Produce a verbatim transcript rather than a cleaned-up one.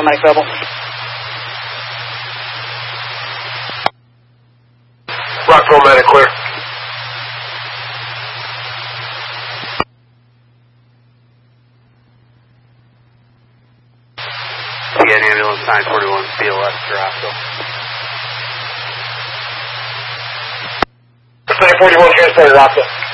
Mike Rebel. Rockville, medic clear. T N ambulance nine forty-one, C L S to Rockville. nine forty-one transported Rockville.